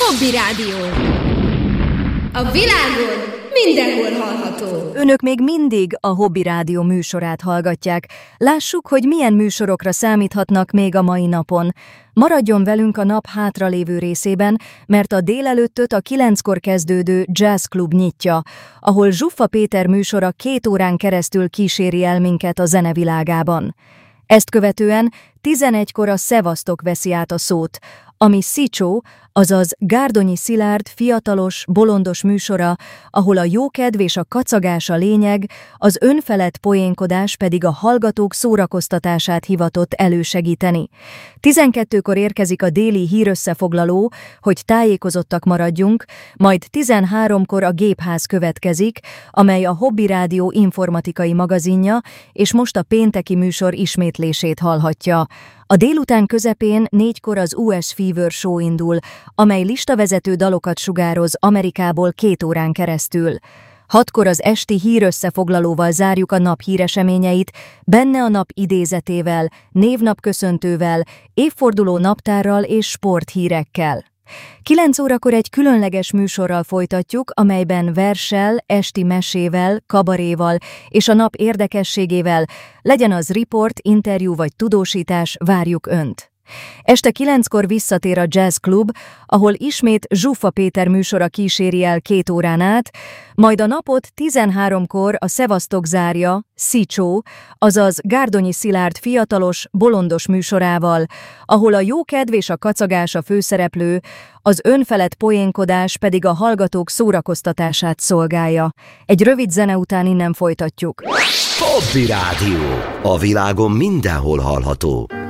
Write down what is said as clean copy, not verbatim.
Hobby Rádió. A világon mindenhol hallható. Önök még mindig a Hobby Rádió műsorát hallgatják. Lássuk, hogy milyen műsorokra számíthatnak még a mai napon. Maradjon velünk a nap hátralévő részében, mert a délelőttöt a 9-kor kezdődő Jazz Club nyitja, ahol Zsuffa Péter műsora 2 órán keresztül kíséri el minket a zenevilágában. Ezt követően 11-kor a Szevasztok veszi át a szót, ami Szicsó, azaz Gárdonyi Szilárd fiatalos, bolondos műsora, ahol a jókedv és a kacagás a lényeg, az önfelett poénkodás pedig a hallgatók szórakoztatását hivatott elősegíteni. 12-kor érkezik a déli hírösszefoglaló, hogy tájékozottak maradjunk, majd 13-kor a Gépház következik, amely a Hobby Rádió informatikai magazinja, és most a pénteki műsor ismétlését hallhatja. A délután közepén 4-kor az US Fever Show indul, amely listavezető dalokat sugároz Amerikából 2 órán keresztül. 6-kor az esti hírösszefoglalóval zárjuk a nap híreseményeit, benne a nap idézetével, névnapköszöntővel, évforduló naptárral és sporthírekkel. 9 órakor egy különleges műsorral folytatjuk, amelyben verssel, esti mesével, kabaréval és a nap érdekességével, legyen az riport, interjú vagy tudósítás, várjuk Önt. Este 9-kor visszatér a Jazz Club, ahol ismét Zsuffa Péter műsora kíséri el 2 órán át, majd a napot 13-kor a Szevasztok zárja, Szicsó, azaz Gárdonyi Szilárd fiatalos, bolondos műsorával, ahol a jókedv és a kacagás a főszereplő, az önfelett poénkodás pedig a hallgatók szórakoztatását szolgálja. Egy rövid zene után innen folytatjuk. Hobby Rádió. A világon mindenhol hallható.